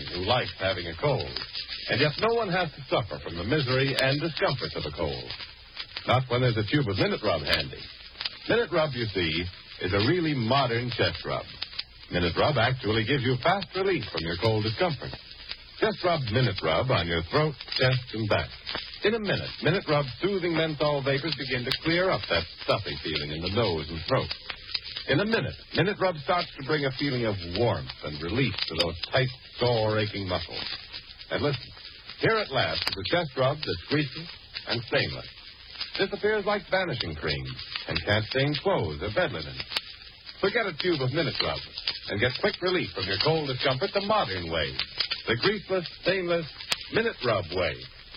who likes having a cold. And yet no one has to suffer from the misery and discomfort of a cold. Not when there's a tube of Minute Rub handy. Minute Rub, you see, is a really modern chest rub. Minute Rub actually gives you fast relief from your cold discomfort. Just rub Minute Rub on your throat, chest, and back. In a minute, Minute Rub's soothing menthol vapors begin to clear up that stuffy feeling in the nose and throat. In a minute, Minute Rub starts to bring a feeling of warmth and relief to those tight, sore, aching muscles. And listen, here at last is a chest rub that's greasy and stainless. This appears like vanishing cream and can't stain clothes or bed linen. Forget a tube of Minute Rub and get quick relief from your cold discomfort the modern way. The greaseless, stainless Minute Rub way.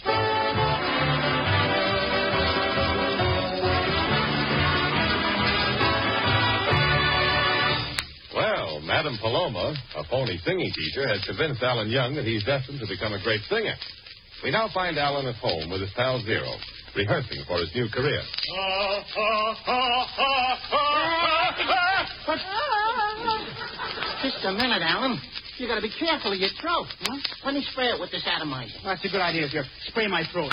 Well, Madame Paloma, a phony singing teacher, has convinced Alan Young that he's destined to become a great singer. We now find Alan at home with his pal Zero, rehearsing for his new career. Just a minute, Alan. You got to be careful of your throat. Huh? Let me spray it with this atomizer. That's a good idea, Zero. Spray my throat.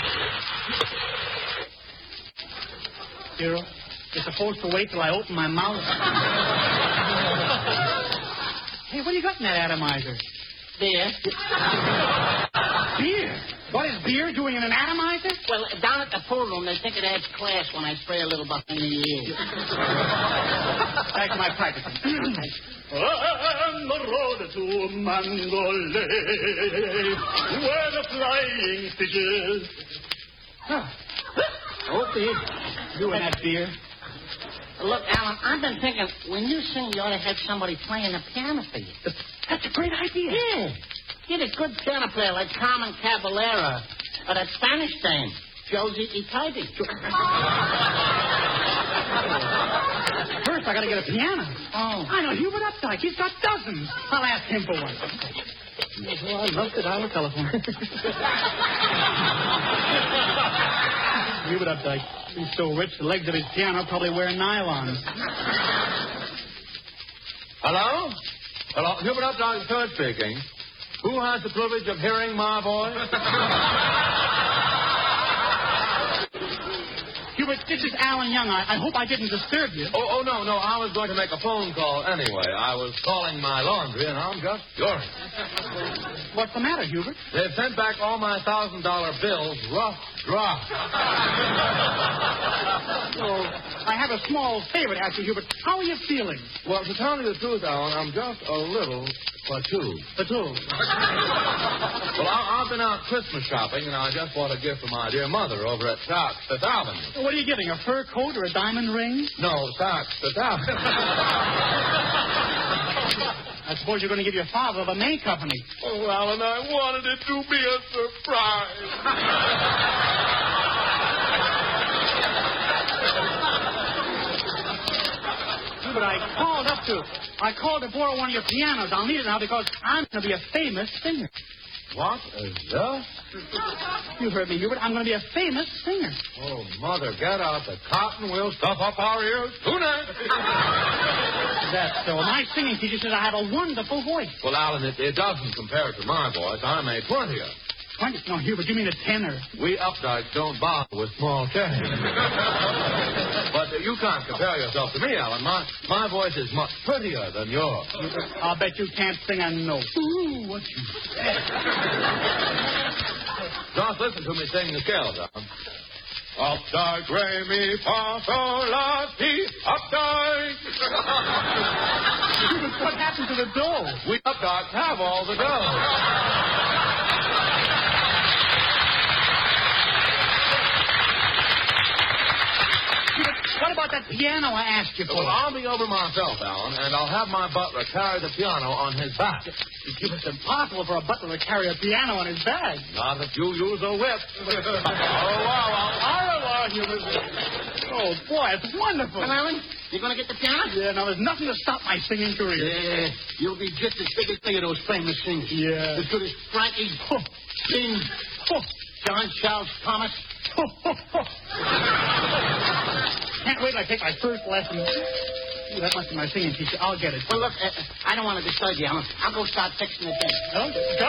Zero, you're supposed to wait till I open my mouth. Hey, what do you got in that atomizer? Beer. Beer? What is beer doing in an atomizer? Well, down at the pool room, they think it adds class when I spray a little behind the ears. Back to my practicing. On the road to Mandalay, where the flying fishes. Okay. You and that beer. Look, Alan, I've been thinking, when you sing, you ought to have somebody playing the piano for you. That's a great idea. Yeah. Get a good piano player like Carmen Caballera or that Spanish dame, Josie Itaide. First, I got to get a piano. Oh. I know Hubert Updike. He's got dozens. I'll ask him for one. Well, I love it on the telephone. Hubert Updike. He's so rich, the legs of his piano probably wear nylon. Hello? Hello, Hubert Updike third speaking. Who has the privilege of hearing my voice? Hubert, this is Alan Young. I hope I didn't disturb you. Oh, no. I was going to make a phone call anyway. I was calling my laundry, and I'm just furious. What's the matter, Hubert? They've sent back all my $1,000 bills rough draft. Oh, I have a small favor to ask you, Hubert. How are you feeling? Well, to tell you the truth, Alan, I'm just a little fatigued. Well, I've been out Christmas shopping, and I just bought a gift for my dear mother over at Saks Fifth Avenue. What are you getting, a fur coat or a diamond ring? No, Saks Fifth Avenue. I suppose you're going to give your father the main company. Oh, Alan, I wanted it to be a surprise. But I called to borrow one of your pianos. I'll need it now because I'm going to be a famous singer. What is that? You heard me, Hubert. I'm going to be a famous singer. Oh, Mother, get out the cotton. We'll stuff up our ears tonight. That's so. My singing teacher says I have a wonderful voice. Well, Alan, it doesn't compare to my voice. I'm a 20er. 20? No, Hubert, you mean a tenor. We Updikes don't bother with small change. But you can't compare yourself to me, Alan. My voice is much prettier than yours. I'll bet you can't sing a note. Ooh, what you said. Just listen to me sing the scales, Alan. Updike, re, mi, fa, sol, la, ti, Updike. What happened to the dough? We Updikes have all the dough. What about that piano I asked you for? Well, I'll be over myself, Alan, and I'll have my butler carry the piano on his back. It's impossible for a butler to carry a piano on his back. Not if you use a whip. Oh, boy, it's wonderful. Well, Alan, you going to get the piano? Yeah, now there's nothing to stop my singing career. Yeah, you'll be just as big as any of those famous singers. Yeah. As good as Frankie, King, John Charles Thomas. Can't wait till I take my first lesson. Ooh, that must be my singing teacher. I'll get it. Well, look, I don't want to disturb you, Alan. I'll go start fixing the thing. Oh,